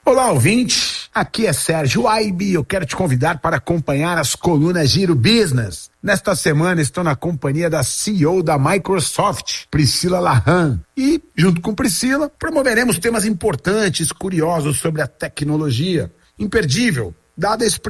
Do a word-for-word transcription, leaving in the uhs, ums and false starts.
Olá, ouvinte. Aqui é Sérgio Aibe e eu quero te convidar para acompanhar as colunas Giro Business. Nesta semana estou na companhia da C E O da Microsoft, Priscila Lahan. E, junto com Priscila, promoveremos temas importantes, curiosos sobre a tecnologia. Imperdível, dada a